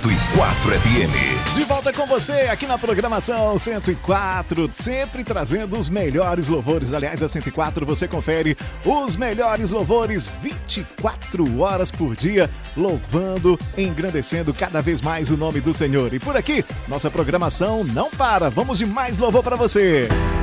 104 FM. De volta com você aqui na programação 104, sempre trazendo os melhores louvores. Aliás, a 104 você confere os melhores louvores 24 horas por dia, louvando, engrandecendo cada vez mais o nome do Senhor. E por aqui, nossa programação não para. Vamos de mais louvor para você.